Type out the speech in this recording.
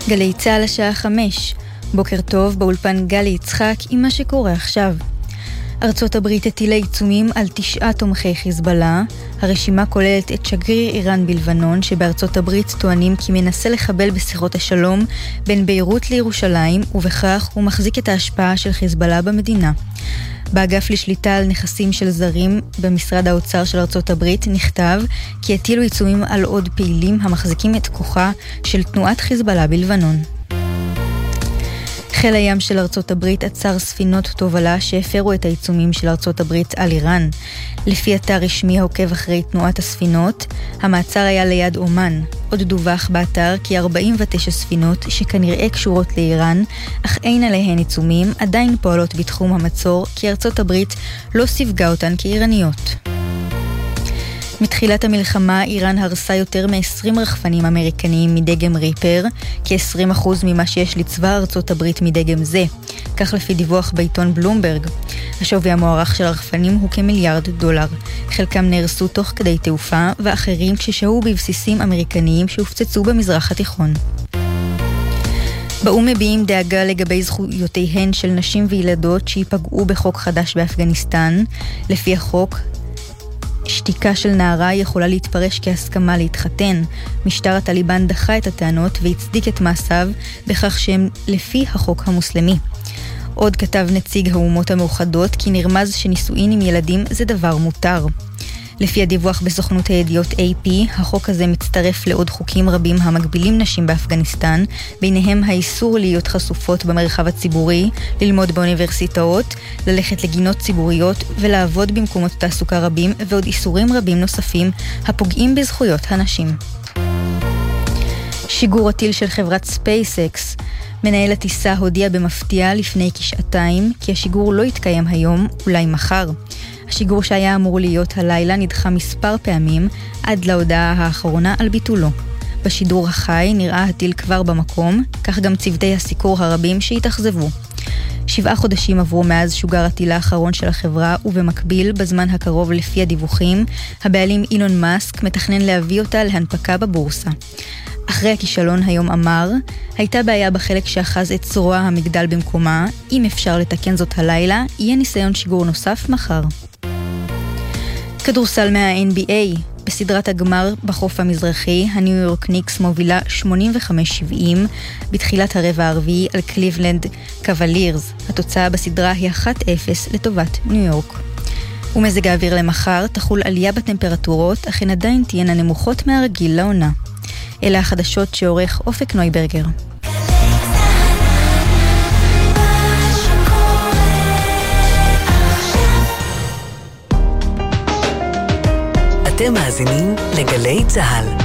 גלי צהל השעה 5. בוקר טוב, באולפן גלי יצחק עם מה שקורה עכשיו. ארצות הברית הטילה עיצומים על 9 תומכי חיזבאללה. הרשימה כוללת את שגריר איראן בלבנון, שבארצות הברית טוענים כי מנסה לחבל בשיחות השלום בין ביירות לירושלים, ובכך הוא מחזיק את ההשפעה של חיזבאללה במדינה. באגף לשליטה על נכסים של זרים במשרד האוצר של ארצות הברית נכתב כי הטילו עיצומים על עוד פעילים המחזיקים את כוחה של תנועת חיזבאללה בלבנון. חיל הים של ארצות הברית עצר ספינות תובלה שהפרו את העיצומים של ארצות הברית על איראן. לפי אתר רשמי העוקב אחרי תנועת הספינות, המעצר היה ליד אומן. עוד דווח באתר כי 49 ספינות שכנראה קשורות לאיראן, אך אין עליהן עיצומים, עדיין פועלות בתחום המצור, כי ארצות הברית לא סיווגה אותן כאיראניות. מתחילת המלחמה, איראן הרסה יותר מ-20 רחפנים אמריקניים מדגם ריפר, כ-20% ממה שיש לצבא ארצות הברית מדגם זה, כך לפי דיווח בעיתון בלומברג. השווי המוערך של הרחפנים הוא כמיליארד דולר. חלקם נהרסו תוך כדי תעופה, ואחרים כששהו בבסיסים אמריקניים שהופצצו במזרח התיכון. באו"ם מביעים דאגה לגבי זכויותיהן של נשים וילדות שיפגעו בחוק חדש באפגניסטן. לפי החוק, שתיקה של נערה יכולה להתפרש כהסכמה להתחתן. משטר הטליבן דחה את הטענות והצדיק את מעשיו בכך שהם לפי החוק המוסלמי. עוד כתב נציג האומות המאוחדות כי נרמז שנישואין עם ילדים זה דבר מותר. לפי הדיווח בסוכנות הידיעות AP, החוק הזה מצטרף לעוד חוקים רבים המגבילים נשים באפגניסטן, ביניהם האיסור להיות חשופות במרחב הציבורי, ללמוד באוניברסיטאות, ללכת לגינות ציבוריות ולעבוד במקומות תעסוקה רבים, ועוד איסורים רבים נוספים הפוגעים בזכויות הנשים. שיגור הטיל של חברת SpaceX. מנהל הטיסה הודיע במפתיע לפני כשעתיים כי השיגור לא יתקיים היום, אולי מחר. השיגור שהיה אמור להיות הלילה נדחה מספר פעמים עד להודעה האחרונה על ביטולו. בשידור החי נראה הטיל כבר במקום, כך גם צוותי הסיקור הרבים שהתאכזבו. 7 חודשים עברו מאז שוגר הטיל האחרון של החברה, ובמקביל, בזמן הקרוב לפי הדיווחים, הבעלים אילון מאסק מתכנן להביא אותה להנפקה בבורסה. אחרי הכישלון היום אמר, הייתה בעיה בחלק שאחז את זרוע המגדל במקומה, אם אפשר לתקן זאת הלילה, יהיה ניסיון שיגור נוסף מחר. כדורסל מה-NBA, בסדרת הגמר בחוף המזרחי, הניו יורק ניקס מובילה 85-70 בתחילת הרבע הרביעי על קליבלנד קוולירס. התוצאה בסדרה היא 1-0 לטובת ניו יורק. ומזג האוויר למחר תחול עלייה בטמפרטורות, אך הן עדיין תהיינה נמוכות מהרגיל לעונה. אלה החדשות שעורך אופק נויברגר. אתם מאזינים לגלי צהל.